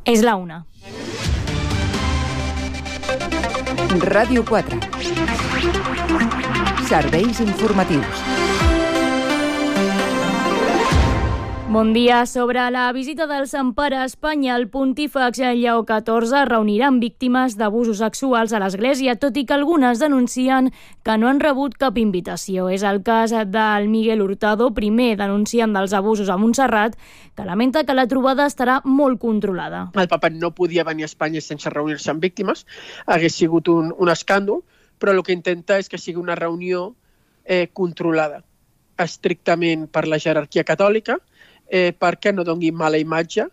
És la 1. Ràdio 4. Serveis informatius. Bon dia. Sobre la visita del Sant Pare a Espanya, el pontífex Lleó XIV reunirà amb víctimes d'abusos sexuals a l'Església, tot i que algunes denuncien que no han rebut cap invitació. És el cas del Miguel Hurtado, primer denunciant dels abusos a Montserrat, que lamenta que la trobada estarà molt controlada. El papa no podia venir a Espanya sense reunir-se amb víctimes, hagués sigut un escàndol, però el que intenta és que sigui una reunió controlada, estrictament per la jerarquia catòlica, perquè no doni mala imatge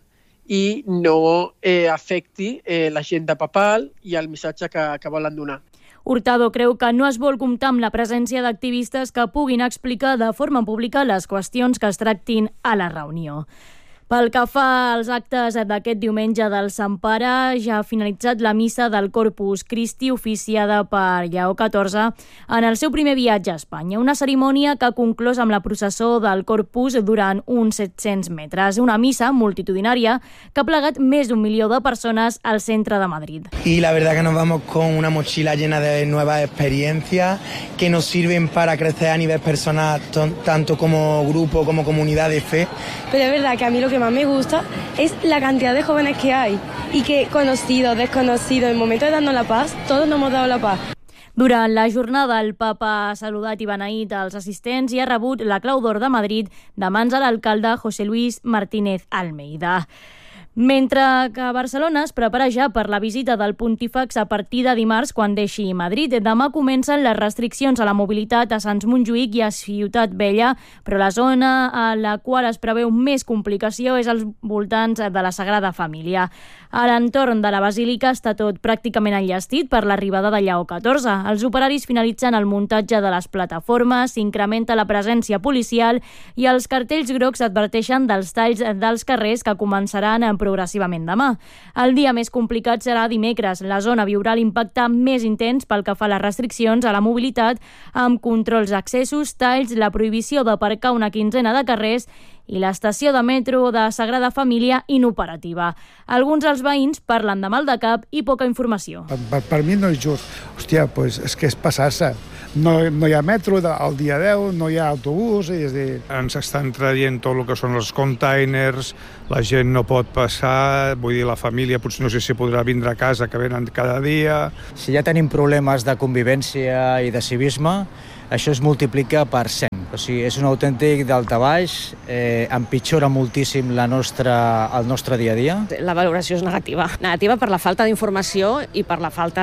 i no afecti l'agenda papal i el missatge que volen donar. Hurtado creu que no es vol comptar amb la presència d'activistes que puguin explicar de forma pública les qüestions que es tractin a la reunió. Pel que fa als actes d'aquest diumenge del Sant Pare, ja ha finalitzat la missa del Corpus Christi oficiada per Lleó XIV en el seu primer viatge a Espanya, una cerimònia que ha conclòs amb la processó del Corpus durant uns 700 metres, una missa multitudinària que ha plegat més d'1 milió de persones al centre de Madrid. Y la verdad que nos vamos con una mochila llena de nuevas experiencias que nos sirven para crecer a nivel personal, tanto como grupo como comunidad de fe. Pero es verdad que a mí lo que más me gusta es la cantidad de jóvenes que hay y que conocidos, desconocidos, en el momento de darnos la paz, todos nos hemos dado la paz. Durant la jornada, el papa ha saludat i beneït als assistents i ha rebut la Clau d'Or de Madrid de mans de l'alcalde José Luis Martínez Almeida. Mentre que Barcelona es prepara ja per la visita del pontífex a partir de dimarts quan deixi Madrid. Demà comencen les restriccions a la mobilitat a Sants Montjuïc i a Ciutat Vella, però la zona a la qual es preveu més complicació és als voltants de la Sagrada Família. A l'entorn de la Basílica està tot pràcticament enllestit per l'arribada de Lleó XIV. Els operaris finalitzen el muntatge de les plataformes, s'incrementa la presència policial i els cartells grocs adverteixen dels talls dels carrers que començaran progressivament demà. El dia més complicat serà dimecres. La zona viurà l'impacte més intens pel que fa a les restriccions a la mobilitat, amb controls d'accessos, talls, la prohibició d'aparcar una quinzena de carrers i l'estació de metro de Sagrada Família inoperativa. Alguns dels veïns parlen de mal de cap i poca informació. Per mi no és just. Hòstia, pues és que és passar-se. No hi ha metro al dia 10, no hi ha autobús, és dir... Ens estan traient tot el que són els containers, la gent no pot passar, vull dir, la família potser no sé si podrà vindre a casa, que venen cada dia... Si ja tenim problemes de convivència i de civisme, això es multiplica per 100. O sigui, és un autèntic daltabaix, empitjora moltíssim el nostre dia a dia. La valoració és negativa. Negativa per la falta d'informació i per la falta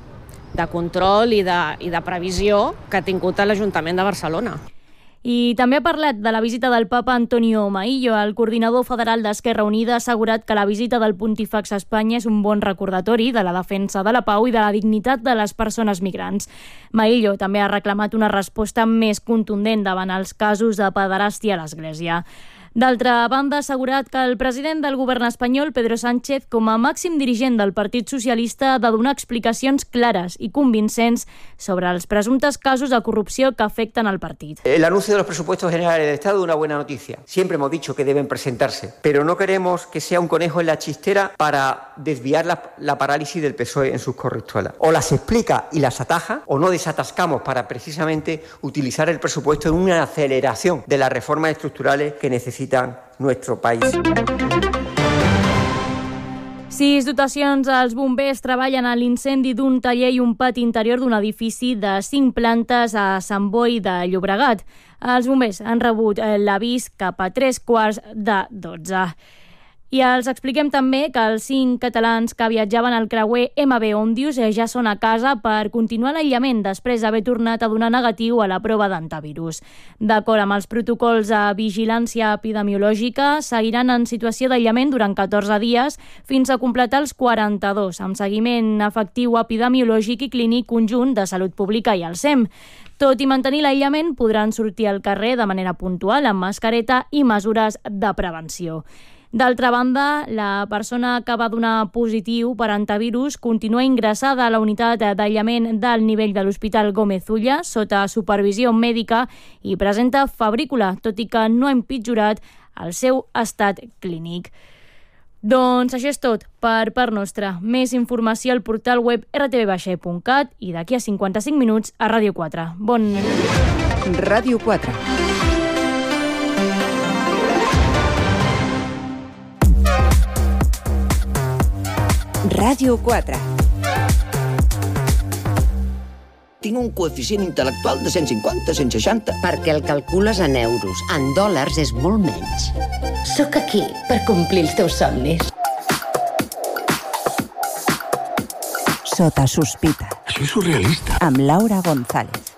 de control i de previsió que ha tingut l'Ajuntament de Barcelona. I també ha parlat de la visita del papa Antonio Maillo. El coordinador federal d'Esquerra Unida ha assegurat que la visita del pontífex a Espanya és un bon recordatori de la defensa de la pau i de la dignitat de les persones migrants. Maillo també ha reclamat una resposta més contundent davant els casos de pederàstia a l'Església. D'altra banda, ha assegurat que el president del govern espanyol, Pedro Sánchez, com a màxim dirigent del Partit Socialista, ha de donar explicacions clares i convincents sobre els presumptes casos de corrupció que afecten al partit. El anuncio de los presupuestos generales del Estado es una buena noticia. Siempre hemos dicho que deben presentarse, pero no queremos que sea un conejo en la chistera para desviar la parálisis del PSOE en sus correctuelas. O las explica y las ataja, o no desatascamos para precisamente utilizar el presupuesto en una aceleración de las reformas estructurales que necesita nuestro país. 6 dotacions als bombers treballen a l'incendi d'un taller i un pati interior d'un edifici de 5 plantes a Sant Boi de Llobregat. Els bombers han rebut l'avís cap a 3:15. I els expliquem també que els 5 catalans que viatjaven al creuer MV Òmnius ja són a casa per continuar l'aïllament després d'haver tornat a donar negatiu a la prova d'antivirus. D'acord amb els protocols de vigilància epidemiològica, seguiran en situació d'aïllament durant 14 dies fins a completar els 42, amb seguiment efectiu epidemiològic i clínic conjunt de Salut Pública i el SEM. Tot i mantenir l'aïllament, podran sortir al carrer de manera puntual amb mascareta i mesures de prevenció. D'altra banda, la persona que va donar positiu per antivirus continua ingressada a la unitat d'aïllament d'alt nivell de l'Hospital Gómez Ulla sota supervisió mèdica i presenta febrícula, tot i que no ha empitjorat el seu estat clínic. Doncs això és tot per part nostra. Més informació al portal web rtv.cat i d'aquí a 55 minuts a Ràdio 4. Bon... Ràdio 4. Ràdio 4. Tinc un coeficient intel·lectual de 150-160. Perquè el calcules en euros. En dòlars és molt menys. Sóc aquí per complir els teus somnis. Sota sospita. Això és surrealista. Amb Laura González.